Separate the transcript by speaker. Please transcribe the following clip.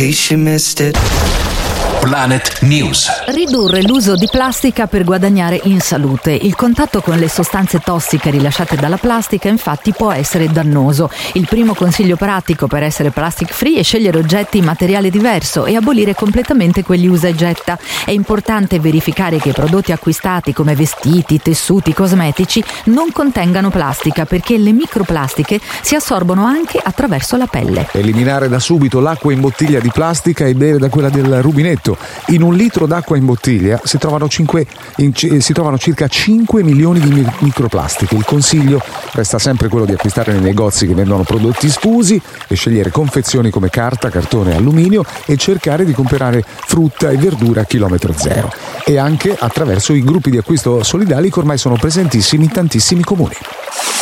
Speaker 1: case you missed it.
Speaker 2: Planet News.
Speaker 3: Ridurre l'uso di plastica per guadagnare in salute. Il contatto con le sostanze tossiche rilasciate dalla plastica infatti può essere dannoso. Il primo consiglio pratico per essere plastic free è scegliere oggetti in materiale diverso e abolire completamente quelli usa e getta. È importante verificare che i prodotti acquistati come vestiti, tessuti, cosmetici non contengano plastica, perché le microplastiche si assorbono anche attraverso la pelle.
Speaker 4: Eliminare da subito l'acqua in bottiglia di plastica e bere da quella del rubinetto. In un litro d'acqua in bottiglia si trovano circa 5 milioni di microplastiche. Il consiglio resta sempre quello di acquistare nei negozi che vendono prodotti sfusi e scegliere confezioni come carta, cartone e alluminio e cercare di comprare frutta e verdura a chilometro zero. E anche attraverso i gruppi di acquisto solidali che ormai sono presentissimi in tantissimi comuni.